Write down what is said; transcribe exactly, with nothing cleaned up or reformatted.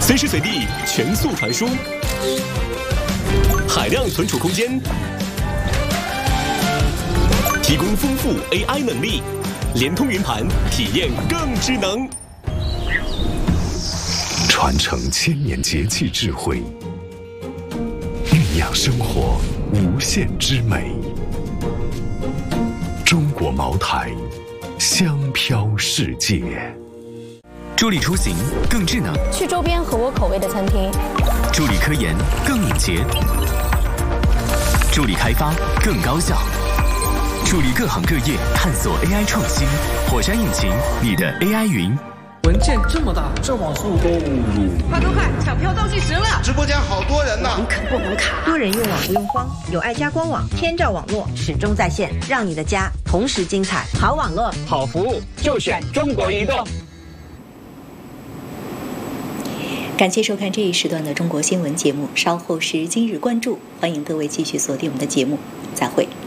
随时随地全速传输，海量存储空间，提供丰富 A I 能力，联通云盘，体验更智能。 传承千年节气智慧，酝酿生活无限之美。中国茅台，香飘世界。 助力出行更智能， 去周边合我口味的餐厅； 助力科研更敏捷，助力开发更高效，助力各行各业探索 A I 创新。火山引擎，你的 A I 云。 文件这么大，这网速都不如。 快快快，抢票倒计时了！ 直播间好多人呢， 网可不能卡。 多人用网不用慌，有爱家官网，天照网络始终在线，让你的家同时精彩。好网络， 好服务，就选中国移动。 感谢收看这一时段的中国新闻节目，稍后是今日关注，欢迎各位继续锁定我们的节目，再会。